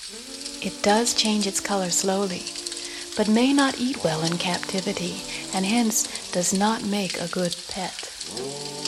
It does change its color slowly, but may not eat well in captivity, and hence does not make a good pet.